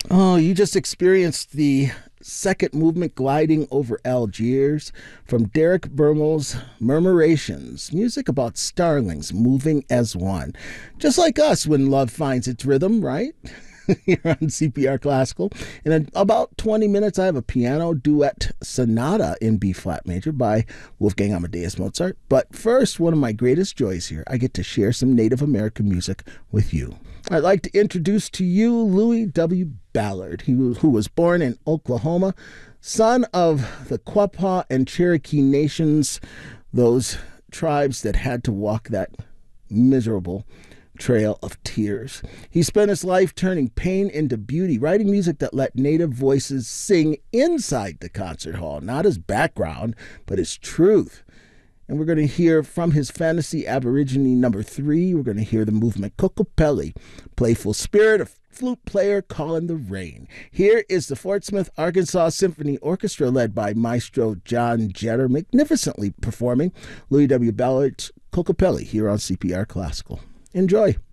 Oh, you just experienced the second movement gliding over Algiers from Derek Burmel's Murmurations, music about starlings moving as one. Just like us when love finds its rhythm, right? Here on CPR Classical. In about 20 minutes, I have a piano duet sonata in B flat major by Wolfgang Amadeus Mozart. But first, one of my greatest joys here, I get to share some Native American music with you. I'd like to introduce to you Louis W. Ballard, who was born in Oklahoma, son of the Quapaw and Cherokee nations, those tribes that had to walk that miserable trail of tears. He spent his life turning pain into beauty, writing music that let native voices sing inside the concert hall, not as background, but as truth. And we're going to hear from his Fantasy Aborigine number 3. We're going to hear the movement Kokopelli, playful spirit, a flute player calling the rain. Here is the Fort Smith, Arkansas Symphony Orchestra led by Maestro John Jetter, magnificently performing Louis W. Ballard's Kokopelli here on CPR Classical. Enjoy.